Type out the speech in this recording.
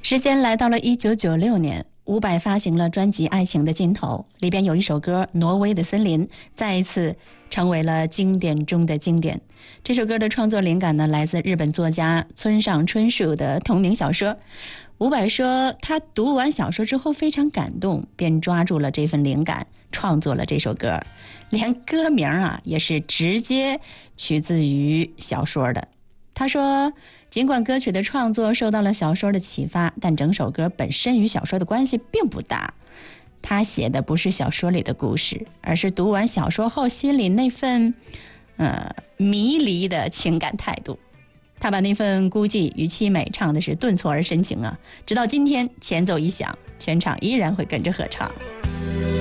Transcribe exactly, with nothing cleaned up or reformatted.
时间来到了一九九六年，伍佰发行了专辑《爱情的尽头》，里边有一首歌《挪威的森林》，再一次成为了经典中的经典。这首歌的创作灵感呢，来自日本作家村上春树的同名小说。伍佰说，他读完小说之后非常感动，便抓住了这份灵感，创作了这首歌，连歌名啊也是直接取自于小说的。他说，尽管歌曲的创作受到了小说的启发，但整首歌本身与小说的关系并不大。他写的不是小说里的故事，而是读完小说后心里那份呃迷离的情感态度。他把那份孤寂与凄美唱的是顿挫而深情啊！直到今天前奏一响，全场依然会跟着合唱。